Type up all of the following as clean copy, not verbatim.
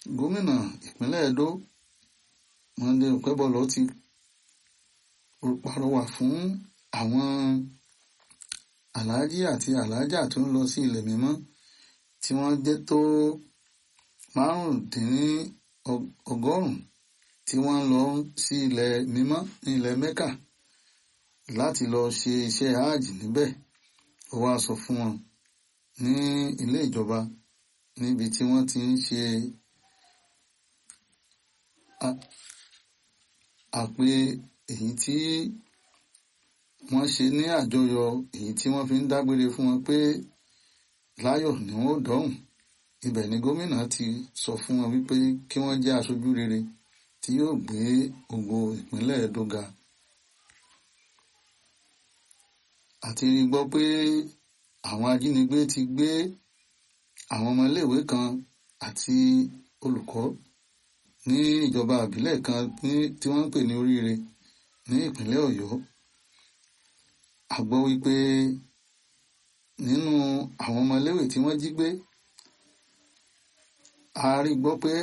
Gómìnà ìpínlẹ̀ Edo Monday Okebolo ti pàrọwà fún àwọn aláàjì àti aláàjà tó ń lọ sí ilẹ̀ mímọ́ tí wọ́n jẹ́ tó 150 tí wọ́n ń lọ sí ilẹ̀ mímọ́ ní ilẹ̀ Mẹ́kà láti lọ ṣe iṣẹ́ hajj níbẹ̀. Ó wá sọ fún wọn ní ilé ìjọba níbi tí wọ́n ti ń ṣe àpè èyí tí wọ́n ṣe ní àjọyọ̀ èyí tí wọ́n fi ń dágbére fún wọn pé láyọ̀ ni wọ́n ó dọ́hùn. Ibẹ̀ ni gómìnà ti sọ fún wọn wípé kí wọ́n jẹ́ aṣojú rere tí yóò gbé ògo ìpínlẹ̀ Edo ga. Àti rí gbọ́ pé àwọn ajínigbé ti gbé àwọn ọmọ iléèwé kan àti olùkọ́ ní ìjọba ìbílẹ̀ kan tí wọ́n ń pè ní Oríire ní ìpínlẹ̀ Ọ̀yọ́. A gbọ́ wípé nínú àwọn ọmọ iléèwé tí wọ́n jí gbé, a rí gbọ́ pé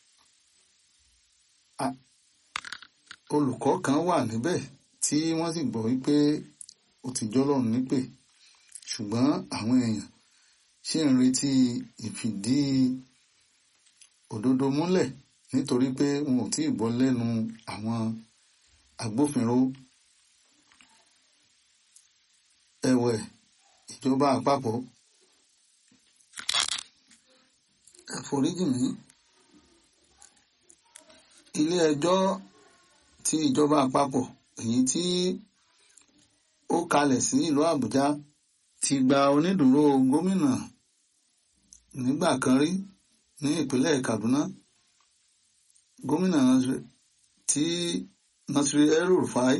olùkọ́ kan wà níbẹ̀ tí wọ́n sì gbọ́ wípé ó ti jọ́lọ́run nípè, ṣùgbọ́n àwọn èèyàn ṣì ń retí ìfìdí òdodo múlẹ̀ nítorí pé wọn ò tí ì gbọ́ lẹ́nu àwọn agbófinró. Ẹ̀wẹ̀, ìjọba àpapọ̀ ẹ foríjì mí, ilé ẹjọ́ ti ìjọba àpapọ̀ èyí tí ó kalẹ̀ sí ìlú Àbújá ti gba onídùúró gómìnà nígbà kan rí ní ìpínlẹ̀ Kaduna, gómìnà tí Nasir El-Rufai,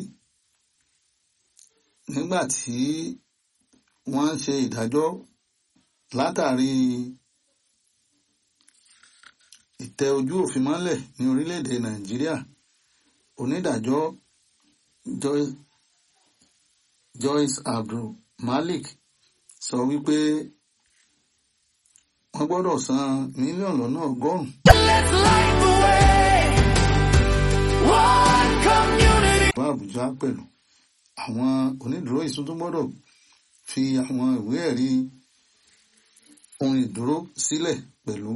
nígbà tí wọ́n ń ṣe ìdájọ́ látàrí ìtẹ ojú òfin mọ́lẹ̀ ní orílẹ̀-èdè Nàìjíríà. Onídàájọ́ Joyce Abdul Malik sọ wípé wọ́n gbọ́dọ̀ san mílíọ̀nù lọ́nà 100. Àbújá pẹ̀lú àwọn onídùúró ìsúntún gbọ́dọ̀ fi àwọn ìwé ẹ̀rí ohun ìdúró sílẹ̀ pẹ̀lú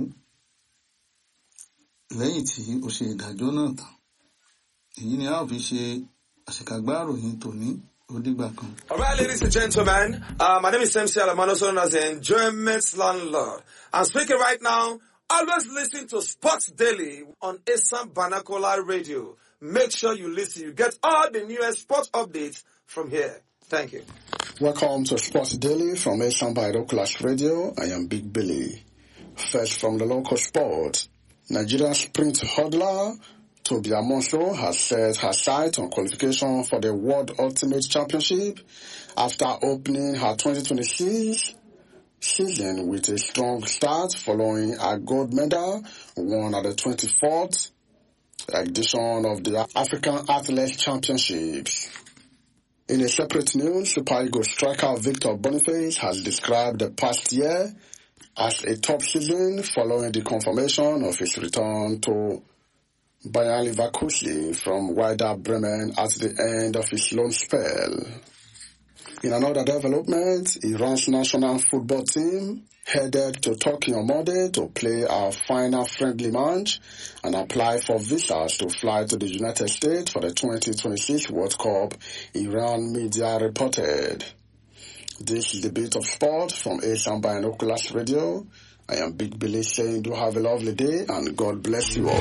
lẹ́yìn tí ó ṣe ìdájọ́ náà tán. Èyí ni a ó fi ṣe àṣekágbá ìròyìn tòní. All right, ladies and gentlemen, my name is MC Alamano, known as the Enjoyment Landlord. I'm speaking right now. Always listen to Sports Daily on Asam Banakola Radio. Make sure you listen. You get all the newest sports updates from here. Thank you. Welcome to Sports Daily from Asam Banakola Radio. I am Big Billy. First from the local sport, Nigeria sprint hurdler Tobi Amonso has set her sight on qualification for the World Ultimate Championship after opening her 2026 season with a strong start following a gold medal won at the 24th edition of the African Athletics Championships. In a separate news, Super Eagles striker Victor Boniface has described the past year as a top season following the confirmation of his return to Bayer Leverkusen from Werder Bremen at the end of his loan spell. In another development, Iran's national football team headed to Turkey on Monday to play our final friendly match and apply for visas to fly to the United States for the 2026 World Cup, Iran media reported. This is the Bit of Sport from Asam Binoculars Radio. I am Big Billy saying do have a lovely day and God bless you all.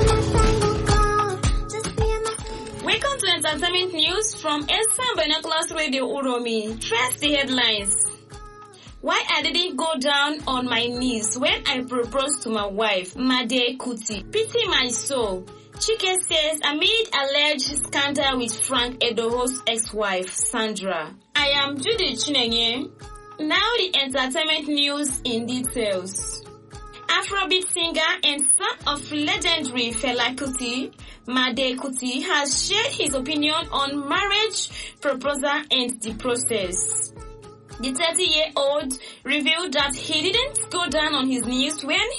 Welcome to Entertainment News from Asam Binoculars Radio Uromi. First the headlines. Why I didn't go down on my knees when I proposed to my wife, Made Kuti. Pity my soul. Chike says amid alleged scandal with Frank Edoho's ex-wife, Sandra. I am Judy Chinenye. Now the entertainment news in details. Afrobeat singer and son of legendary Fela Kuti, Made Kuti, has shared his opinion on marriage proposal and the process. The 30-year-old revealed that he didn't go down on his knees when